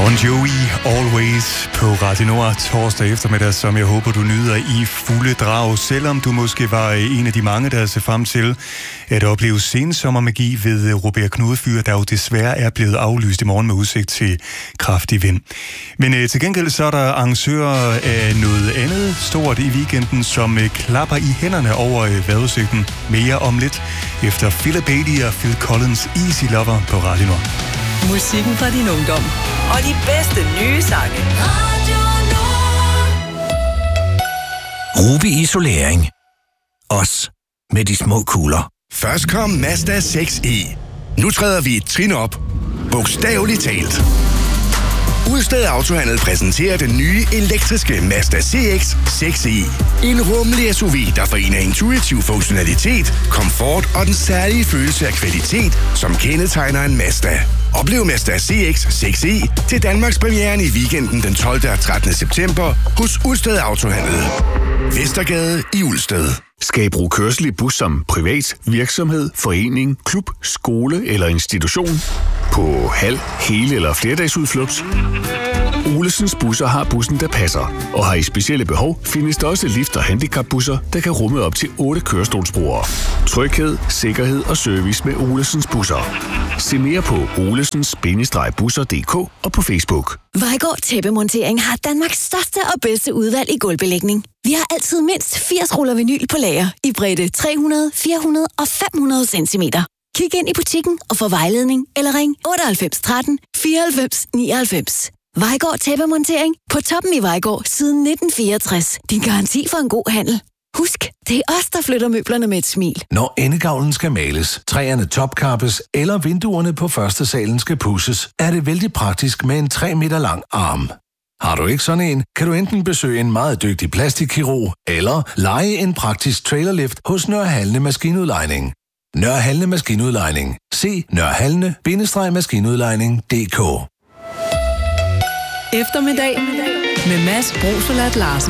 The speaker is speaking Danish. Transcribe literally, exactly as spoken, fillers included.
Bon Jovi, Always på Radio Nord torsdag eftermiddag, som jeg håber, du nyder i fulde drag, selvom du måske var en af de mange, der ser frem til at opleve sensommermagi ved Robert Knude Fyr, der jo desværre er blevet aflyst i morgen med udsigt til kraftig vind. Men øh, til gengæld så er der arrangører af noget andet stort i weekenden, som øh, klapper i hænderne over øh, vejrudsigten. Mere om lidt efter Philip Bailey og Phil Collins Easy Lover på Radio Nord. Musikken fra din ungdom. Og de bedste nye sange. Radio Nord. Ruby Isolering. Os med de små kugler. Først kom Mazda seks e. Nu træder vi et trin op. Bogstaveligt talt. Ulsted Autohandel præsenterer den nye elektriske Mazda C X seks e. En rummelig S U V, der forener intuitiv funktionalitet, komfort og den særlige følelse af kvalitet, som kendetegner en Mazda. Oplev Mazda C X seks e til Danmarks premieren i weekenden den tolvte og trettende september hos Ulsted Autohandel. Vestergade i Ulsted. Skal I bruge kørsel i bus som privat, virksomhed, forening, klub, skole eller institution? På halv, hele eller flerdagsudflugt? Olesens busser har bussen, der passer. Og har I specielle behov, findes der også lift- og handicapbusser, der kan rumme op til otte kørestolsbrugere. Tryghed, sikkerhed og service med Olesens busser. Se mere på olesens bindestreg busser punktum d k og på Facebook. Vejgaard Tæppemontering har Danmarks største og bedste udvalg i gulvbelægning. Vi har altid mindst firs ruller vinyl på lager i bredde tre hundrede, fire hundrede og fem hundrede centimeter. Kig ind i butikken og få vejledning eller ring otteoghalvfems tretten fireoghalvfems nioghalvfems. Vejgaard Tæppemontering på toppen i Vejgaard siden nitten fireogtres. Din garanti for en god handel. Husk, det er os, der flytter møblerne med et smil. Når endegavlen skal males, træerne topkappes eller vinduerne på første salen skal pudses, er det vældig praktisk med en tre meter lang arm. Har du ikke sådan en, kan du enten besøge en meget dygtig plastikkirurg eller leje en praktisk trailerlift hos Nørre Halne Maskinudlejning. Nørre Halne Maskinudlejning. Se nørrehalne bindestreg maskinudlejning punktum d k. Eftermiddag med Mads Broselat Larsen.